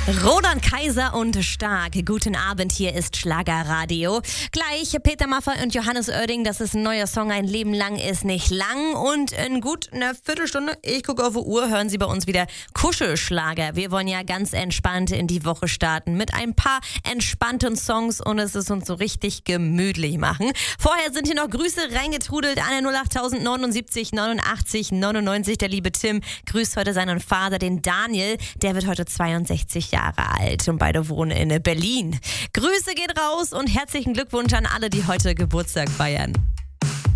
Roland Kaiser und Stark. Guten Abend, hier ist Schlagerradio. Gleich Peter Maffay und Johannes Oerding, das ist ein neuer Song, Ein Leben lang ist nicht lang. Und in gut einer Viertelstunde, ich gucke auf die Uhr, hören Sie bei uns wieder Kuschelschlager. Wir wollen ja ganz entspannt in die Woche starten mit ein paar entspannten Songs und es ist uns so richtig gemütlich machen. Vorher sind hier noch Grüße reingetrudelt an der 08000 79 89 99. Der liebe Tim grüßt heute seinen Vater, den Daniel. Der wird heute 62 Jahre alt und beide wohnen in Berlin. Grüße geht raus und herzlichen Glückwunsch an alle, die heute Geburtstag feiern.